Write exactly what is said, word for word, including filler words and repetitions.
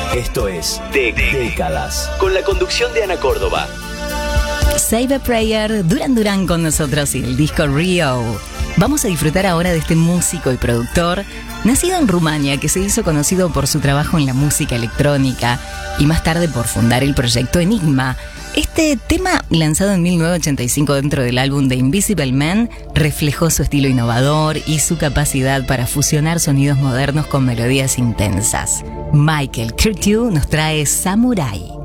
Esto es de Décadas, con la conducción de Ana Córdoba. Save a Prayer, Duran Duran con nosotros y el disco Rio. Vamos a disfrutar ahora de este músico y productor, nacido en Rumania, que se hizo conocido por su trabajo en la música electrónica y más tarde por fundar el proyecto Enigma. Este tema, lanzado en mil novecientos ochenta y cinco dentro del álbum The Invisible Man, reflejó su estilo innovador y su capacidad para fusionar sonidos modernos con melodías intensas. Michael Cretu nos trae Samurai.